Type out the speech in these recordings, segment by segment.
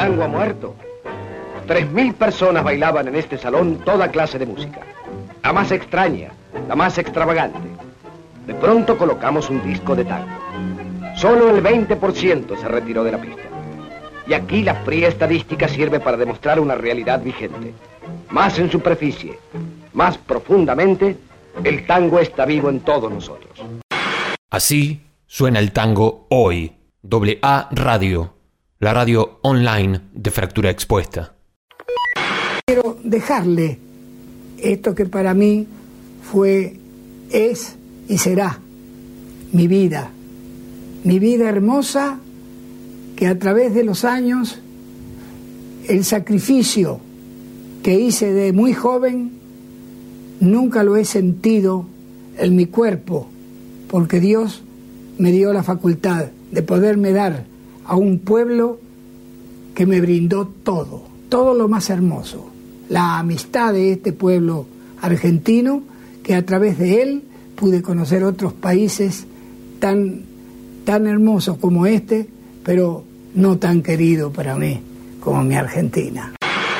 tango ha muerto. 3.000 personas bailaban en este salón toda clase de música. La más extraña, la más extravagante. De pronto colocamos un disco de tango. Solo el 20% se retiró de la pista. Y aquí la fría estadística sirve para demostrar una realidad vigente. Más en superficie, más profundamente, el tango está vivo en todos nosotros. Así suena el tango hoy. AA Radio, la radio online de Fractura Expuesta. Quiero dejarle esto que para mí fue, es y será mi vida hermosa, que a través de los años, el sacrificio que hice de muy joven, nunca lo he sentido en mi cuerpo, porque Dios me dio la facultad de poderme dar a un pueblo que me brindó todo lo más hermoso, la amistad de este pueblo argentino, que a través de él pude conocer otros países tan hermosos como este, pero no tan querido para mí como mi Argentina.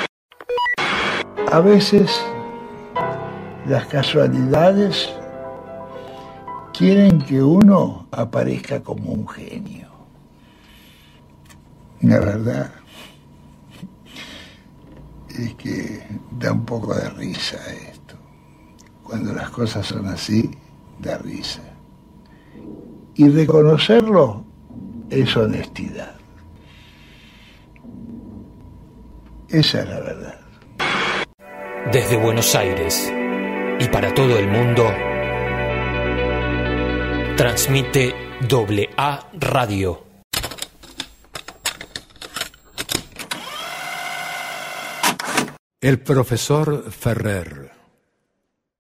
A veces las casualidades quieren que uno aparezca como un genio. La verdad es que da un poco de risa esto. Cuando las cosas son así, da risa. Y reconocerlo es honestidad. Esa es la verdad. Desde Buenos Aires y para todo el mundo, transmite AA Radio. El profesor Ferrer.